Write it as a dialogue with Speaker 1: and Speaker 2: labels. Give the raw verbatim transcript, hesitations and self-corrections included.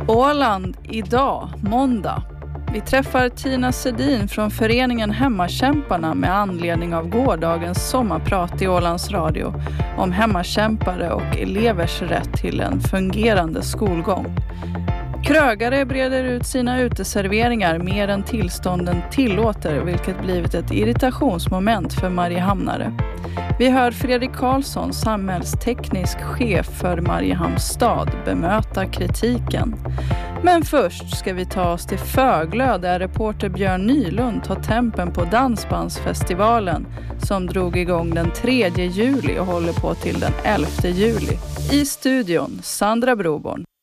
Speaker 1: Åland idag, måndag. Vi träffar Tina Sedin från föreningen Hemmakämparna med anledning av gårdagens sommarprat i Ålands Radio om hemmakämpare och elevers rätt till en fungerande skolgång. Krögare breder ut sina uteserveringar mer än tillstånden tillåter, vilket blivit ett irritationsmoment för Mariehamnare. Vi hör Fredrik Karlsson, samhällsteknisk chef för Mariehamns stad, bemöta kritiken. Men först ska vi ta oss till Föglö där reporter Björn Nylund tar tempen på Dansbandsfestivalen som drog igång den tredje juli och håller på till den elfte juli. I studion, Sandra Broborn.